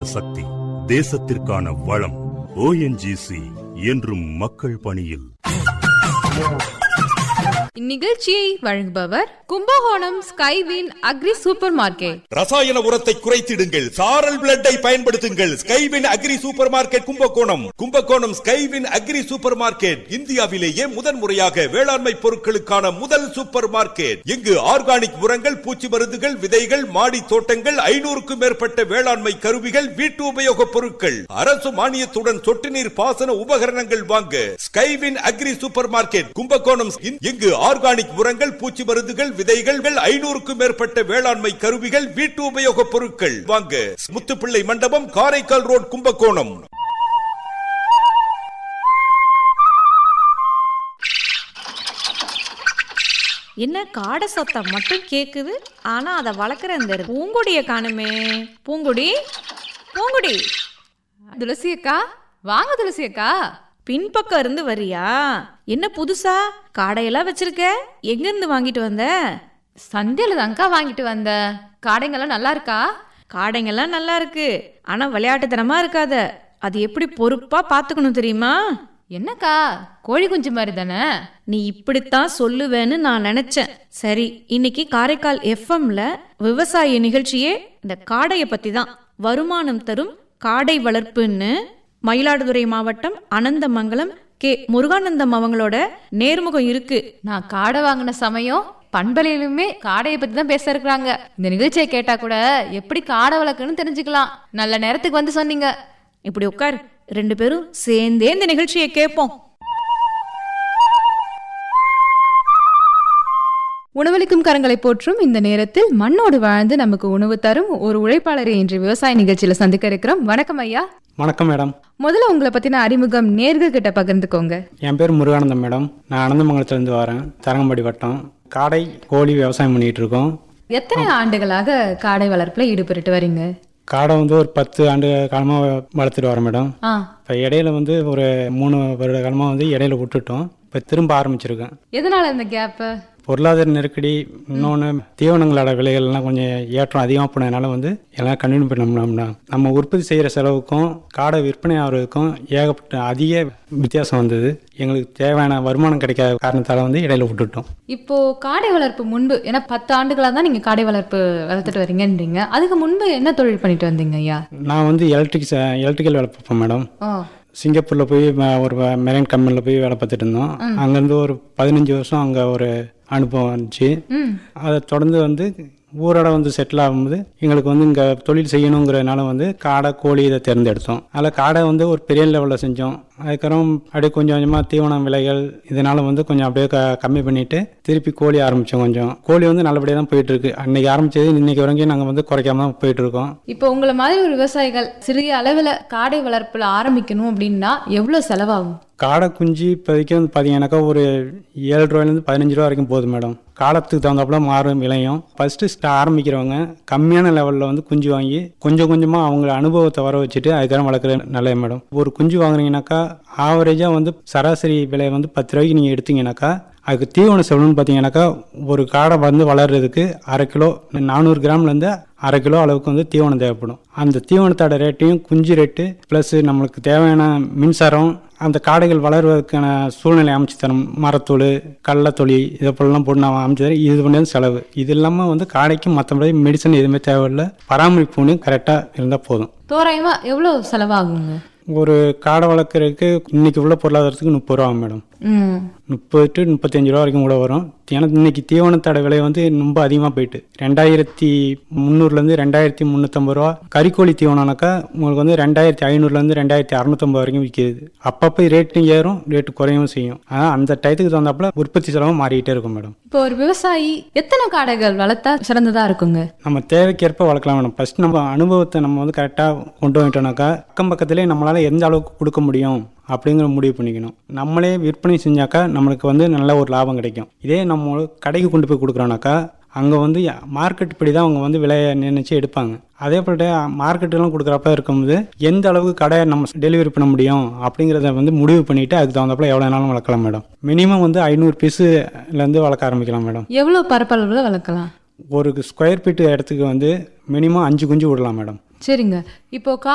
சக்தி, தேசத்திற்கான வளம். ONGC என்றும் மக்கள் பணியில். இந்நிகழ்ச்சியை வழங்குபவர் Kumbakonam Skywin agri super market. ரசாயன உரத்தை குறைத்திடுங்கள், சாரல் பிளட்டை பயன்படுத்துங்கள். Skywin agri super market Kumbakonam. Kumbakonam Skywin agri super market இந்தியாவிலேயே முதன்முறையாக வேளாண்மை பொருட்களுக்கான முதல் சூப்பர் மார்க்கெட். இங்கு ஆர்கானிக் உரங்கள், பூச்சி மருந்துகள், விதைகள், மாடி தோட்டங்கள், 500க்கும் மேற்பட்ட வேளாண்மை கருவிகள், வீட்டு உபயோக பொருட்கள், அரசு மானியத்துடன் சொட்டு நீர் பாசன உபகரணங்கள் வாங்க Skywin agri super market Kumbakonam. இங்கு ஆர்கானிக் உரங்கள், பூச்சி மருந்துகள், விதைகள், 500க்கும் மேற்பட்ட வேளாண்மை கருவிகள், வீட்டு உபயோக பொருட்கள் வாங்க முத்துப்பிள்ளை மண்டபம், காரைக்கால் ரோட், கும்பகோணம். என்ன காடை சத்தம் மட்டும் கேக்குது, ஆனா அதை வளர்க்குற இந்த பூங்குடிய காணுமே. பூங்குடி, பூங்குடி. துளசி அக்கா, வாங்க துளசி அக்கா. பின்பக்கம் இருந்து வரியா? என்ன புதுசா காடையெல்லாம் வச்சிருக்க? எங்க இருந்து வாங்கிட்டு வந்த? சந்தையில தான்க்கா வாங்கிட்டு வந்த. காடைங்கெல்லாம் நல்லா இருக்கா? காடைங்கெல்லாம் நல்லா இருக்கு, ஆனா விளையாட்டுத்தனமா இருக்காத. அது எப்படி பொறுப்பா பாத்துக்கணும் தெரியுமா? என்னக்கா, கோழி குஞ்சு மாதிரி தானே? நீ இப்படித்தான் சொல்லுவேன்னு நான் நினைச்சேன். சரி, இன்னைக்கு காரைக்கால் FMல விவசாய நிகழ்ச்சியே இந்த காடையை பத்தி தான். வருமானம் தரும் காடை வளர்ப்புன்னு மயிலாடுதுறை மாவட்டம் அனந்தமங்கலம் கே முருகானந்தம் அவங்களோட நேர்முகம் இருக்கு. நான் காடை வாங்கின சமயம் பண்பலையிலுமே காடையை பத்தி தான் பேச இருக்கிறாங்க. இந்த நிகழ்ச்சியை கேட்டா கூட எப்படி காடை வளர்க்குன்னு தெரிஞ்சுக்கலாம். நல்ல நேரத்துக்கு வந்து சொன்னீங்க. இப்படி உட்கார், 2 பேரும் சேர்ந்தே இந்த நிகழ்ச்சியை கேட்போம். உணவளிக்கும் கரங்களை போற்றும் இந்த நேரத்தில் மண்ணோடு வாழ்ந்து நமக்கு உணவு தரும் ஒரு உழைப்பாளரை இன்று விவசாய நிகழ்ச்சியில சந்திக்க இருக்கிறோம். வணக்கம் ஐயா. வணக்கம் மேடம். முதல்ல உங்களை பத்தின அறிமுகம் நேர்கள் கிட்ட பகிர்ந்துக்கோங்க. என் பேர் முருகானந்தம் மேடம். நான் அனந்தமங்கலத்திலிருந்து வரேன், தரங்கம்பாடி வட்டம். காடை கோழி விவசாயம் பண்ணிட்டு இருக்கோம். எத்தனை ஆண்டுகளாக காடை வளர்ப்புல ஈடுபட்டு வரீங்க? காடை ஒரு 10 ஆண்டு காலமாக வளர்த்துட்டு வரேன் மேடம். இப்போ இடையில ஒரு 3 வருட காலமாக இடையில விட்டுட்டோம். இப்போ திரும்ப ஆரம்பிச்சிருக்கேன். எதனால இந்த கேப்பு? பொருளாதார நெருக்கடி, இன்னொன்று தீவனங்களோட விலைகள்லாம் கொஞ்சம் ஏற்றம் அதிகமாக போனதுனால எல்லாம் கண்டினியூ பண்ணோம்னா நம்ம உற்பத்தி செய்கிற செலவுக்கும் காடை விற்பனை ஆகிறதுக்கும் ஏகப்பட்ட அதிக வித்தியாசம் வந்தது. எங்களுக்கு தேவையான வருமானம் கிடைக்காத காரணத்தால் இடையில விட்டுட்டோம். இப்போ காடை வளர்ப்பு முன்பு, ஏன்னா 10 ஆண்டுகளாக தான் நீங்கள் காடை வளர்ப்பு வளர்த்துட்டு வரீங்கன்றீங்க. அதுக்கு முன்பு என்ன தொழில் பண்ணிட்டு வந்தீங்க ஐயா? நான் எலக்ட்ரிக்கல் வேலை பார்ப்பேன் மேடம். சிங்கப்பூரில் போய் ஒரு மெரைன் கம்பெனியில் போய் வேலை பார்த்துட்டு இருந்தோம். அங்கேருந்து ஒரு 15 வருஷம் அங்கே ஒரு அனுபவம் இருந்துச்சு. அதை தொடர்ந்து ஊரோட செட்டில் ஆகும்போது எங்களுக்கு இங்கே தொழில் செய்யணுங்கிறதுனால காடை கோழி இதை தேர்ந்தெடுத்தோம். அதில் காடை ஒரு பெரிய லெவலில் செஞ்சோம். அதுக்கப்புறம் அப்படியே கொஞ்சம் கொஞ்சமாக தீவன விலைகள் இதனால் கொஞ்சம் அப்படியே கம்மி பண்ணிவிட்டு திருப்பி கோழி ஆரம்பித்தோம். கொஞ்சம் கோழி நல்லபடியாக தான் போயிட்டுருக்கு. அன்றைக்கி ஆரம்பித்தது இன்றைக்கி வரைக்கும் நாங்கள் குறைக்காம தான் போயிட்டுருக்கோம். இப்போ உங்களை மாதிரி ஒரு விவசாயிகள் சிறிய அளவில் காடை வளர்ப்பில் ஆரம்பிக்கணும் அப்படின்னா எவ்வளோ செலவாகும்? காடை குஞ்சு இப்போதைக்கு பார்த்தீங்கன்னாக்கா ஒரு 7 ரூபாயிலேருந்து 15 ரூபா வரைக்கும் போகுது மேடம். காலத்துக்கு தகுந்தாப்புல மாறும் விலையும். ஃபஸ்ட்டு ஆரம்பிக்கிறவங்க கம்மியான லெவலில் குஞ்சு வாங்கி கொஞ்சம் கொஞ்சமாக அவங்கள அனுபவத்தை வர வச்சுட்டு அதுக்கப்புறம் வளர்க்குற நல்லது மேடம். ஒரு குஞ்சு வாங்குறீங்கன்னாக்கா ஆவரேஜாக சராசரி விலை 10 ரூபாய்க்கு நீங்கள் எடுத்தீங்கன்னாக்கா அதுக்கு தீவன செலவுன்னு பார்த்தீங்கன்னாக்கா ஒரு காடை வளர்கிறதுக்கு 1/2 கிலோ 400 கிராம்லேருந்து 1/2 கிலோ அளவுக்கு தீவனம் தேவைப்படும். அந்த தீவனத்தோட ரேட்டையும் குஞ்சு ரேட்டு ப்ளஸ் நம்மளுக்கு தேவையான மின்சாரம், அந்த காடைகள் வளர்வதற்கான சூழ்நிலை அமைச்சு தரும், மரத்தூள், கடலத்தொழி இதை போலலாம் போட்டு நான் அமைச்சு தரேன். இது பண்ணது செலவு. இது இல்லாமல் காடைக்கு மற்றபடி மெடிசன் எதுவுமே தேவையில்லை. பராமரிப்புன்னு கரெக்டாக இருந்தால் போதும். தோராயமாக எவ்வளோ செலவாகுங்க? ஒரு காடை வளர்க்குறதுக்கு இன்னைக்கு உள்ள பொருளாதாரத்துக்கு 30 ரூபா மேடம். 30 to 35 ரூபா வரைக்கும் கூட வரும். ஏன்னா இன்னைக்கு தீவனத்தோட விலை ரொம்ப அதிகமாக போயிட்டு 2300லேருந்து 2350 ரூபா. கறிக்கோழி தீவனம்னாக்கா உங்களுக்கு 2500லேருந்து 2650 வரைக்கும் விற்கிது. அப்பப்போ ரேட்டும் ஏறும், ரேட்டு குறையவும் செய்யும். ஆனால் அந்த டயத்துக்கு தகுந்தாப்புல உற்பத்தி செலவும் மாறிக்கிட்டே இருக்கும் மேடம். இப்போ ஒரு விவசாயி எத்தனை காடைகள் வளர்த்தா சிறந்ததா இருக்குங்க? நம்ம தேவைக்கேற்ப வளர்க்கலாம் மேடம். ஃபர்ஸ்ட் நம்ம அனுபவத்தை நம்ம கரெக்டாக கொண்டு வந்துட்டோம்னாக்கா அக்கம் பக்கத்திலே நம்மளால் எந்த அளவுக்கு கொடுக்க முடியும் அப்படிங்கிற முடிவு பண்ணிக்கணும். நம்மளே விற்பனை செஞ்சாக்கா நம்மளுக்கு நல்ல ஒரு லாபம் கிடைக்கும். இதே நம்ம கடைக்கு கொண்டு போய் கொடுக்குறோன்னாக்கா அங்கே மார்க்கெட் படி தான் அவங்க விலையை நிர்ணயிச்சு எடுப்பாங்க. அதே போல் மார்க்கெட்டெல்லாம் கொடுக்குறப்ப இருக்கும்போது எந்த அளவுக்கு கடையை நம்ம டெலிவரி பண்ண முடியும் அப்படிங்கிறத முடிவு பண்ணிவிட்டு அதுக்கு தகுந்தப்பல எவ்வளோ நாளும் வளர்க்கலாம் மேடம். மினிமம் 500 பீஸுலேருந்து வளர்க்க ஆரம்பிக்கலாம் மேடம். எவ்வளோ பரப்பளவில் வளர்க்கலாம்? ஒரு ஸ்கொயர் ஃபீட் இடத்துக்கு மினிமம் 5 குஞ்சு விடலாம் மேடம். சரிங்க. இப்போ